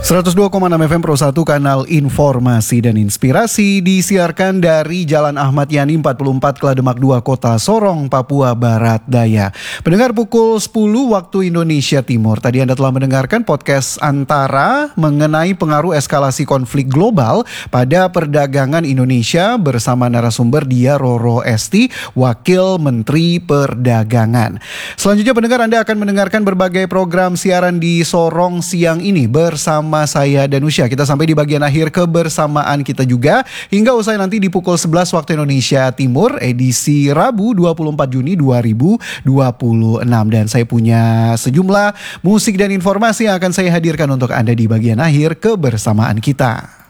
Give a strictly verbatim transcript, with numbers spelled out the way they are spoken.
seratus dua koma enam F M Pro satu, kanal informasi dan inspirasi, disiarkan dari Jalan Ahmad Yani empat puluh empat Klademak dua, Kota Sorong, Papua Barat Daya. Pendengar, pukul sepuluh waktu Indonesia Timur. Tadi Anda telah mendengarkan podcast Antara mengenai pengaruh eskalasi konflik global pada perdagangan Indonesia bersama narasumber Dia Roro Esti, Wakil Menteri Perdagangan. Selanjutnya pendengar, Anda akan mendengarkan berbagai program siaran di Sorong siang ini bersama saya Danusya. Kita sampai di bagian akhir kebersamaan kita juga hingga usai nanti di pukul sebelas waktu Indonesia Timur, edisi Rabu dua puluh empat Juni dua ribu dua puluh enam. Dan saya punya sejumlah musik dan informasi yang akan saya hadirkan untuk Anda di bagian akhir kebersamaan kita.